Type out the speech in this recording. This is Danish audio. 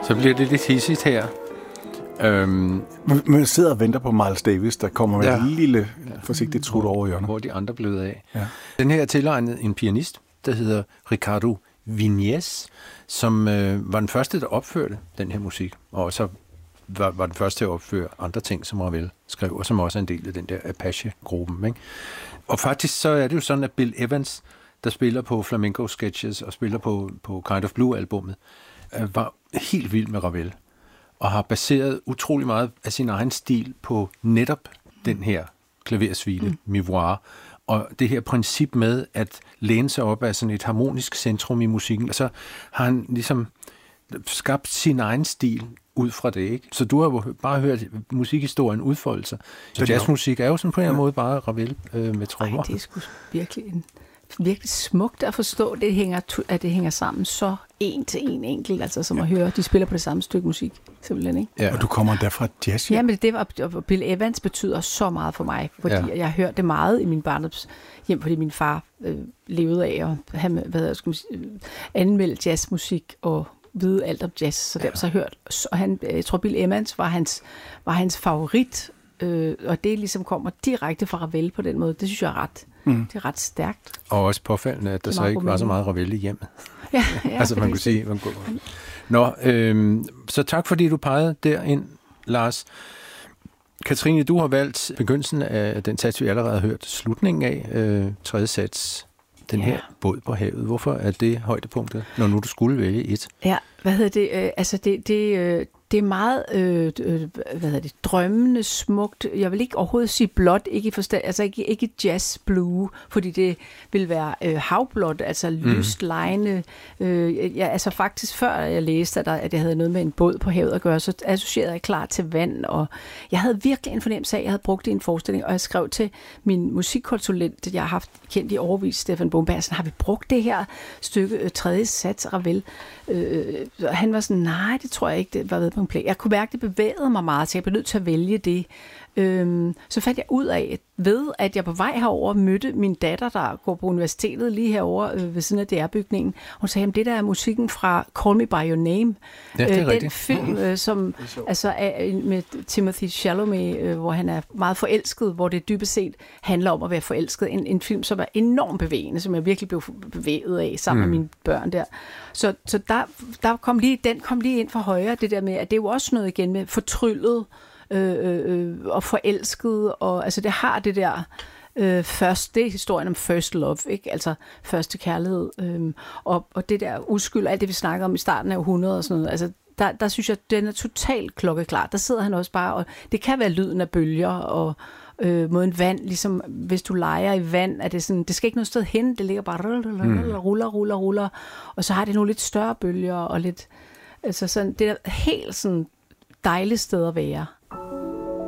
Så bliver det lidt hissigt her. Man sidder og venter på Miles Davis, der kommer med et lille forsigtigt trut over hjørnet. Hvor de andre blev af. Ja. Den her er tilegnet en pianist, der hedder Ricardo Viñez, som var den første, der opførte den her musik, og så var den første til at opføre andre ting, som Ravel skrev, og som også er en del af den der Apache-gruppen. Ikke? Og faktisk så er det jo sådan, at Bill Evans, der spiller på Flamenco Sketches og spiller på Kind of Blue-albummet, var helt vild med Ravel, og har baseret utrolig meget af sin egen stil på netop den her klaversuite, Mivoire, og det her princip med at læne sig op af sådan et harmonisk centrum i musikken, og så har han ligesom skabt sin egen stil ud fra det, ikke? Så du har jo bare hørt musikhistorien udfolde sig. Så jazzmusik er jo sådan på en måde bare Ravel med trommer. Ej, det er sgu virkelig smukt at forstå, at det hænger sammen så en til en enkelt, altså som at høre, de spiller på det samme stykke musik, simpelthen, ikke? Ja. Og du kommer der fra jazz? Ja, men det var, Bill Evans betyder så meget for mig, fordi jeg hørte det meget i min barndoms hjem, fordi min far levede af at have anmelde jazzmusik og vide alt om jazz, så der så hørt, og jeg tror Bill Evans var hans favorit, og det ligesom kommer direkte fra Ravel på den måde. Det synes jeg er ret stærkt. Og også påfaldende, at der så ikke var så meget Ravel i hjemmet. Ja, altså man kunne sige, Nå, så tak fordi du pegede derind, Lars. Katrine, du har valgt begyndelsen af den sats, vi allerede har hørt, slutningen af tredje sats, den her båd på havet. Hvorfor er det højdepunktet, når nu du skulle vælge et? Ja, det er meget drømmende, smukt. Jeg vil ikke overhovedet sige blåt, ikke i forstand, altså ikke jazz blue, fordi det vil være havblåt, altså lyst, lejende. Altså faktisk før jeg læste, at jeg havde noget med en båd på havet at gøre, så associerede jeg klart til vand, og jeg havde virkelig en fornemmelse af, at jeg havde brugt det i en forestilling, og jeg skrev til min musikkonsulent, jeg har haft kendt i årevis, Stefan Bomberg, sådan, har vi brugt det her stykke tredje sats Ravel? Han var sådan, nej, det tror jeg ikke, det var ved på en plan. Jeg kunne mærke, det bevægede mig meget, så jeg blev nødt til at vælge det. Så fandt jeg ud af, ved at jeg på vej herover mødte min datter, der går på universitetet lige herover ved siden af DR-bygningen. Hun sagde, at det der er musikken fra Call Me By Your Name. Ja, den film, som altså er med Timothy Chalamet, hvor han er meget forelsket, hvor det dybest set handler om at være forelsket. En film, som er enormt bevægende, som jeg virkelig blev bevæget af sammen med mine børn der. Så der kom lige ind for højre, det der med, at det er jo også noget igen med fortryllet, og forelsket, og altså det har det der først, det er historien om first love, ikke? Altså første kærlighed, og det der uskyld, alt det vi snakker om i starten af århundredet og sådan noget, altså der synes jeg, den er totalt klokkeklar. Der sidder han også bare, og det kan være lyden af bølger, og måden vand, ligesom hvis du leger i vand, er det sådan, det skal ikke noget sted hen, det ligger bare ruller, og så har det nogle lidt større bølger, og lidt, altså sådan, det er helt sådan dejligt sted at være.